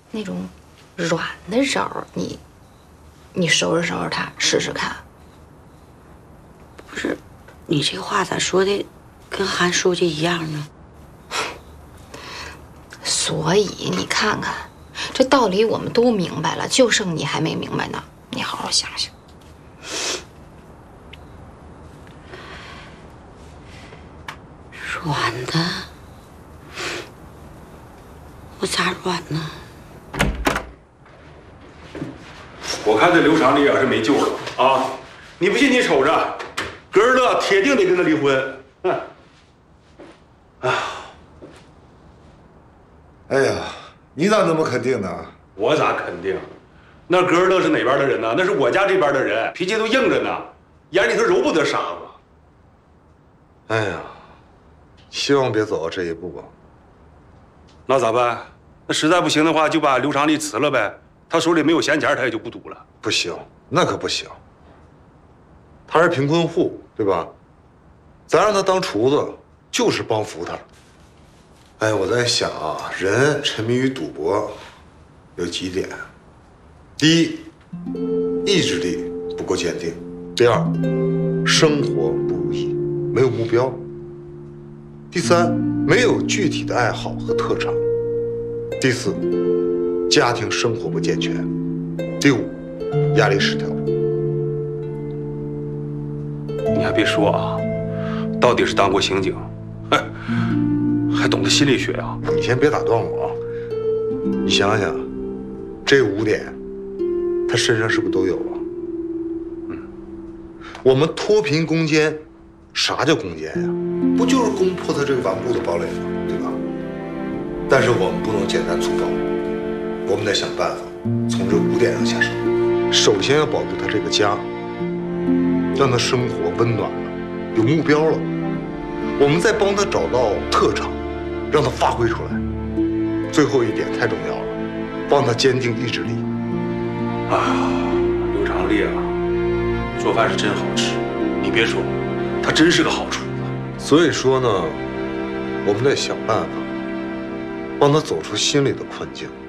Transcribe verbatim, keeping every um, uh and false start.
那种软的招，你你收拾收拾他试试看。 不是，你这话咋说的，跟韩书记一样呢？ 所以你看看，这道理我们都明白了，就剩你还没明白呢。你好好想想。 软的，我咋软呢？ 我看这刘长丽啊是没救了啊！你不信你瞅着，格尔乐铁定得跟他离婚。哼！啊！ 哎呀，你咋那么肯定呢？ 我咋肯定？那格尔乐是哪边的人呢？那是我家这边的人，脾气都硬着呢，眼里头揉不得沙子。 哎呀，希望别走到这一步吧。 那咋办？那实在不行的话，就把刘长丽辞了呗。他手里没有闲钱，他也就不赌了。 不行，那可不行。他是贫困户，对吧？咱让他当厨子，就是帮扶他。哎，我在想啊，人沉迷于赌博有几点：第一，意志力不够坚定；第二，生活不如意，没有目标；第三，没有具体的爱好和特长；第四，家庭生活不健全；第五，压力失调。 你还别说啊，到底是当过刑警，哼，还懂得心理学啊！ 你先别打断我啊！你想想，这五点，他身上是不是都有啊？嗯，我们脱贫攻坚，啥叫攻坚呀？不就是攻破他这个顽固的堡垒吗？对吧？但是我们不能简单粗暴，我们得想办法从这五点上下手。首先要保住他这个家，让他生活温暖了，有目标了。我们再帮他找到特长，让他发挥出来。最后一点太重要了，帮他坚定意志力。 啊，刘长丽啊，做饭是真好吃。你别说，他真是个好厨子。 所以说呢，我们得想办法帮他走出心里的困境。